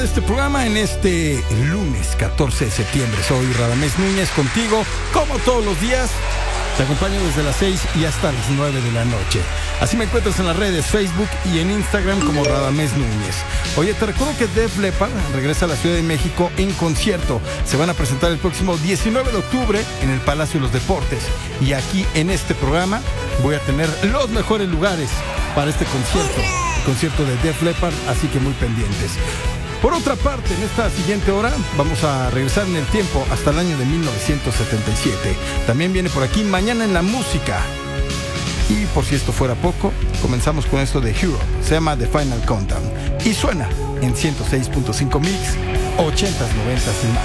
Este programa en este lunes 14 de septiembre. Soy Radamés Núñez contigo, como todos los días. Te acompaño desde las 6 y hasta las 9 de la noche. Así me encuentras en las redes Facebook y en Instagram como Radamés Núñez. Oye, te recuerdo que Def Leppard regresa a la Ciudad de México en concierto. Se van a presentar el próximo 19 de octubre en el Palacio de los Deportes. Y aquí en este programa voy a tener los mejores lugares para este concierto. Concierto de Def Leppard, así que muy pendientes. Por otra parte, en esta siguiente hora vamos a regresar en el tiempo hasta el año de 1977. También viene por aquí Mañana en la Música. Y por si esto fuera poco, comenzamos con esto de Hero. Se llama The Final Countdown. Y suena en 106.5 Mix, 80s, 90s y más.